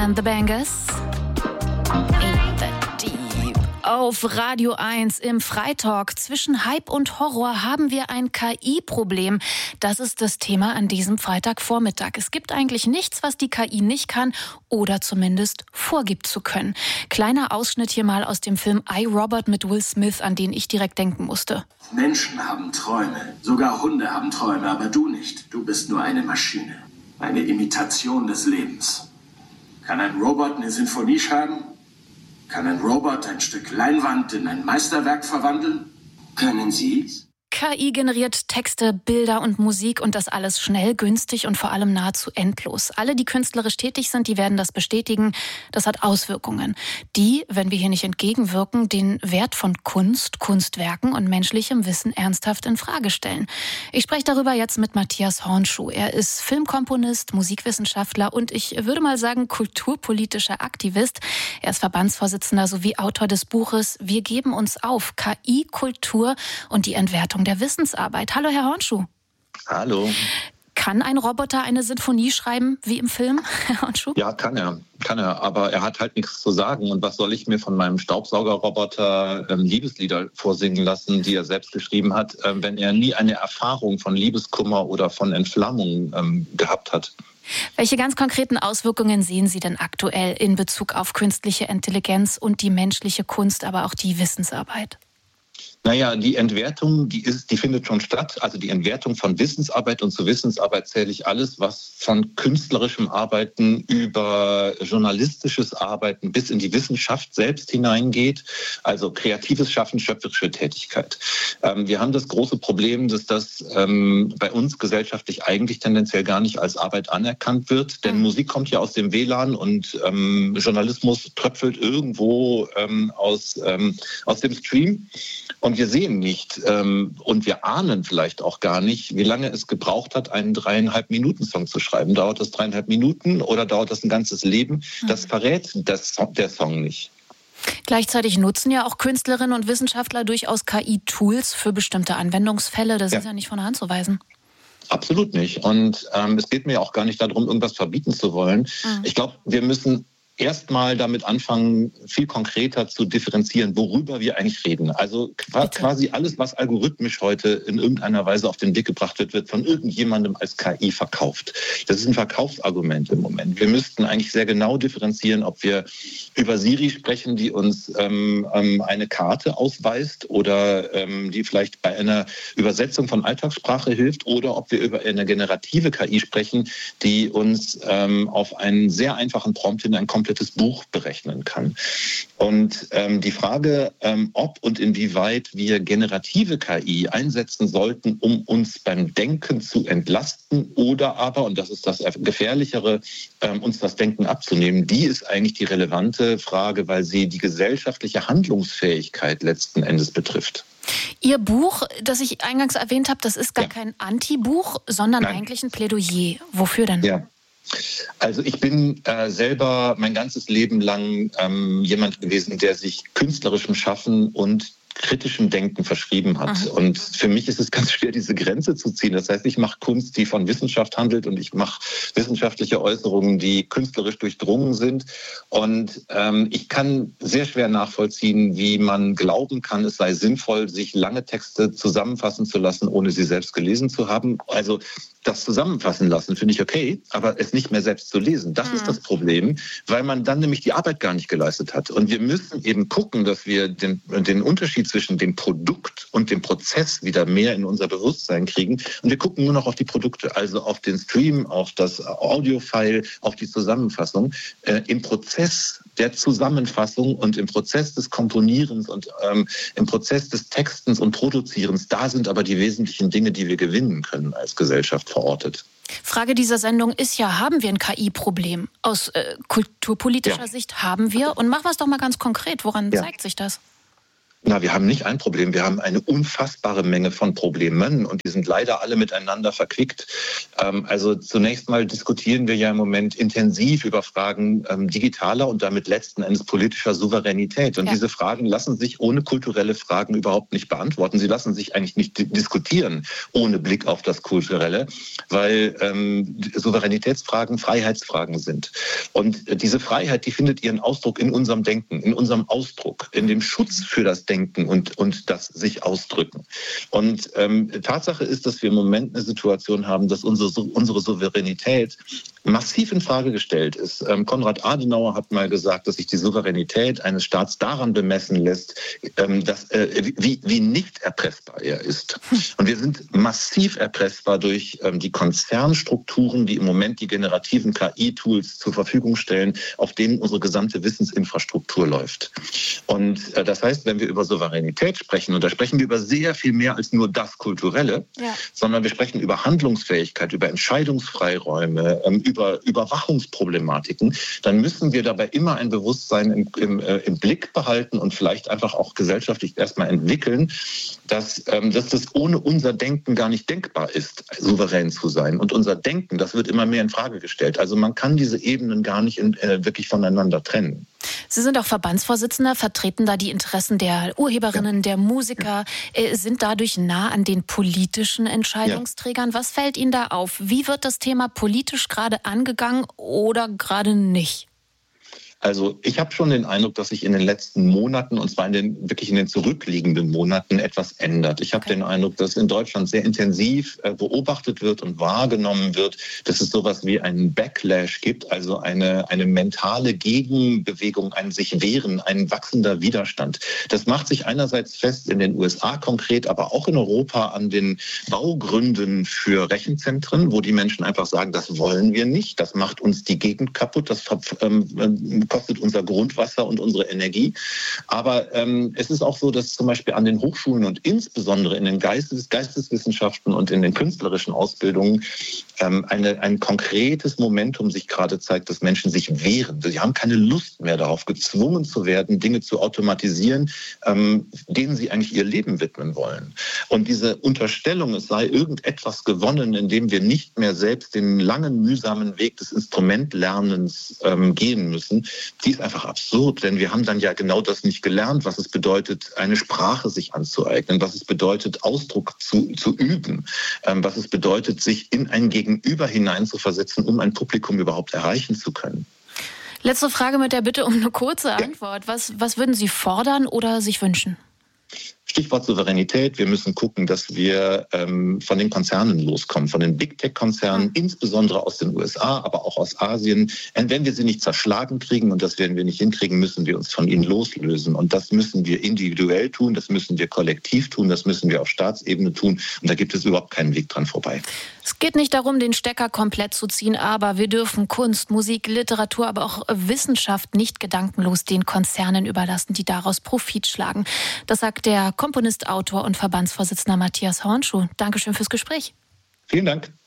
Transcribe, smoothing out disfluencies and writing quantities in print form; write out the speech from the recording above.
and the Bangers. Ain't that deep. Auf Radio 1 im Freitalk zwischen Hype und Horror haben wir ein KI-Problem. Das ist das Thema an diesem Freitagvormittag. Es gibt eigentlich nichts, was die KI nicht kann oder zumindest vorgibt zu können. Kleiner Ausschnitt hier mal aus dem Film I, Robot mit Will Smith, an den ich direkt denken musste. Menschen haben Träume, sogar Hunde haben Träume, aber du nicht. Du bist nur eine Maschine, eine Imitation des Lebens. Kann ein Robot eine Sinfonie schreiben? Kann ein Robot ein Stück Leinwand in ein Meisterwerk verwandeln? Können Sie's? KI generiert Texte, Bilder und Musik und das alles schnell, günstig und vor allem nahezu endlos. Alle, die künstlerisch tätig sind, die werden das bestätigen. Das hat Auswirkungen, die, wenn wir hier nicht entgegenwirken, den Wert von Kunst, Kunstwerken und menschlichem Wissen ernsthaft in Frage stellen. Ich spreche darüber jetzt mit Matthias Hornschuh. Er ist Filmkomponist, Musikwissenschaftler und ich würde mal sagen kulturpolitischer Aktivist. Er ist Verbandsvorsitzender sowie Autor des Buches Wir geben uns auf, KI, Kultur und die Entwertung der Wissensarbeit. Hallo, Herr Hornschuh. Hallo. Kann ein Roboter eine Sinfonie schreiben, wie im Film, Herr Hornschuh? Ja, kann er, aber er hat halt nichts zu sagen. Und was soll ich mir von meinem Staubsaugerroboter Liebeslieder vorsingen lassen, die er selbst geschrieben hat, wenn er nie eine Erfahrung von Liebeskummer oder von Entflammung gehabt hat? Welche ganz konkreten Auswirkungen sehen Sie denn aktuell in Bezug auf künstliche Intelligenz und die menschliche Kunst, aber auch die Wissensarbeit? Naja, die Entwertung, die findet schon statt. Also die Entwertung von Wissensarbeit, und zu Wissensarbeit zähle ich alles, was von künstlerischem Arbeiten über journalistisches Arbeiten bis in die Wissenschaft selbst hineingeht. Also kreatives Schaffen, schöpferische Tätigkeit. Wir haben das große Problem, dass das bei uns gesellschaftlich eigentlich tendenziell gar nicht als Arbeit anerkannt wird. Denn Musik kommt ja aus dem WLAN und Journalismus tröpfelt irgendwo aus dem Stream. Und wir sehen nicht und wir ahnen vielleicht auch gar nicht, wie lange es gebraucht hat, einen 3,5-Minuten-Song zu schreiben. Dauert das 3,5 Minuten oder dauert das ein ganzes Leben? Das verrät der Song nicht. Gleichzeitig nutzen ja auch Künstlerinnen und Wissenschaftler durchaus KI-Tools für bestimmte Anwendungsfälle. Das ist ja nicht von der Hand zu weisen. Absolut nicht. Und es geht mir auch gar nicht darum, irgendwas verbieten zu wollen. Ich glaube, wir müssen erstmal damit anfangen, viel konkreter zu differenzieren, worüber wir eigentlich reden. Also quasi alles, was algorithmisch heute in irgendeiner Weise auf den Weg gebracht wird, wird von irgendjemandem als KI verkauft. Das ist ein Verkaufsargument im Moment. Wir müssten eigentlich sehr genau differenzieren, ob wir über Siri sprechen, die uns eine Karte ausweist oder die vielleicht bei einer Übersetzung von Alltagssprache hilft, oder ob wir über eine generative KI sprechen, die uns auf einen sehr einfachen Prompt in ein komplettes Buch berechnen kann. Und die Frage, ob und inwieweit wir generative KI einsetzen sollten, um uns beim Denken zu entlasten oder aber, und das ist das Gefährlichere, uns das Denken abzunehmen, die ist eigentlich die relevante Frage, weil sie die gesellschaftliche Handlungsfähigkeit letzten Endes betrifft. Ihr Buch, das ich eingangs erwähnt habe, das ist gar kein Anti-Buch, sondern eigentlich ein Plädoyer. Wofür denn? Ja. Also ich bin selber mein ganzes Leben lang jemand gewesen, der sich künstlerischem Schaffen und kritischem Denken verschrieben hat. Und für mich ist es ganz schwer, diese Grenze zu ziehen. Das heißt, ich mache Kunst, die von Wissenschaft handelt, und ich mache wissenschaftliche Äußerungen, die künstlerisch durchdrungen sind. Und ich kann sehr schwer nachvollziehen, wie man glauben kann, es sei sinnvoll, sich lange Texte zusammenfassen zu lassen, ohne sie selbst gelesen zu haben. Also das Zusammenfassen lassen finde ich okay, aber es nicht mehr selbst zu lesen, das ist das Problem, weil man dann nämlich die Arbeit gar nicht geleistet hat. Und wir müssen eben gucken, dass wir den Unterschied zwischen dem Produkt und dem Prozess wieder mehr in unser Bewusstsein kriegen. Und wir gucken nur noch auf die Produkte, also auf den Stream, auf das Audiofile, auf die Zusammenfassung. Im Prozess der Zusammenfassung und im Prozess des Komponierens und im Prozess des Textens und Produzierens, da sind aber die wesentlichen Dinge, die wir gewinnen können als Gesellschaft, verortet. Frage dieser Sendung ist ja, haben wir ein KI-Problem? Aus kulturpolitischer Sicht haben wir. Und machen wir es doch mal ganz konkret. Woran zeigt sich das? Na, wir haben nicht ein Problem, wir haben eine unfassbare Menge von Problemen und die sind leider alle miteinander verquickt. Also zunächst mal diskutieren wir ja im Moment intensiv über Fragen digitaler und damit letzten Endes politischer Souveränität. Und diese Fragen lassen sich ohne kulturelle Fragen überhaupt nicht beantworten. Sie lassen sich eigentlich nicht diskutieren ohne Blick auf das Kulturelle, weil Souveränitätsfragen Freiheitsfragen sind. Und diese Freiheit, die findet ihren Ausdruck in unserem Denken, in unserem Ausdruck, in dem Schutz für das Denken und das sich ausdrücken. Und Tatsache ist, dass wir im Moment eine Situation haben, dass unsere Souveränität massiv in Frage gestellt ist. Konrad Adenauer hat mal gesagt, dass sich die Souveränität eines Staats daran bemessen lässt, wie nicht erpressbar er ist. Und wir sind massiv erpressbar durch die Konzernstrukturen, die im Moment die generativen KI-Tools zur Verfügung stellen, auf denen unsere gesamte Wissensinfrastruktur läuft. Und das heißt, wenn wir über Souveränität sprechen, und da sprechen wir über sehr viel mehr als nur das Kulturelle, sondern wir sprechen über Handlungsfähigkeit, über Entscheidungsfreiräume, über Überwachungsproblematiken, dann müssen wir dabei immer ein Bewusstsein im Blick behalten und vielleicht einfach auch gesellschaftlich erstmal entwickeln, dass das ohne unser Denken gar nicht denkbar ist, souverän zu sein. Und unser Denken, das wird immer mehr in Frage gestellt. Also man kann diese Ebenen gar nicht wirklich voneinander trennen. Sie sind auch Verbandsvorsitzender, vertreten da die Interessen der Urheberinnen, der Musiker, sind dadurch nah an den politischen Entscheidungsträgern. Was fällt Ihnen da auf? Wie wird das Thema politisch gerade angegangen oder gerade nicht? Also ich habe schon den Eindruck, dass sich in den letzten Monaten, und zwar wirklich in den zurückliegenden Monaten, etwas ändert. Ich habe den Eindruck, dass in Deutschland sehr intensiv beobachtet wird und wahrgenommen wird, dass es sowas wie einen Backlash gibt, also eine mentale Gegenbewegung, ein sich wehren, ein wachsender Widerstand. Das macht sich einerseits fest in den USA konkret, aber auch in Europa an den Baugründen für Rechenzentren, wo die Menschen einfach sagen, das wollen wir nicht, das macht uns die Gegend kaputt, das kostet unser Grundwasser und unsere Energie. Aber es ist auch so, dass zum Beispiel an den Hochschulen und insbesondere in den Geisteswissenschaften und in den künstlerischen Ausbildungen ein konkretes Momentum sich gerade zeigt, dass Menschen sich wehren. Sie haben keine Lust mehr darauf, gezwungen zu werden, Dinge zu automatisieren, denen sie eigentlich ihr Leben widmen wollen. Und diese Unterstellung, es sei irgendetwas gewonnen, indem wir nicht mehr selbst den langen, mühsamen Weg des Instrumentlernens gehen müssen, die ist einfach absurd, denn wir haben dann ja genau das nicht gelernt, was es bedeutet, eine Sprache sich anzueignen, was es bedeutet, Ausdruck zu üben, was es bedeutet, sich in ein Gegenüber hineinzuversetzen, um ein Publikum überhaupt erreichen zu können. Letzte Frage mit der Bitte um eine kurze Antwort. Was würden Sie fordern oder sich wünschen? Stichwort Souveränität. Wir müssen gucken, dass wir von den Konzernen loskommen, von den Big-Tech-Konzernen, insbesondere aus den USA, aber auch aus Asien. Und wenn wir sie nicht zerschlagen kriegen, und das werden wir nicht hinkriegen, müssen wir uns von ihnen loslösen. Und das müssen wir individuell tun, das müssen wir kollektiv tun, das müssen wir auf Staatsebene tun. Und da gibt es überhaupt keinen Weg dran vorbei. Es geht nicht darum, den Stecker komplett zu ziehen, aber wir dürfen Kunst, Musik, Literatur, aber auch Wissenschaft nicht gedankenlos den Konzernen überlassen, die daraus Profit schlagen. Das sagt der Komponist, Autor und Verbandsvorsitzender Matthias Hornschuh. Dankeschön fürs Gespräch. Vielen Dank.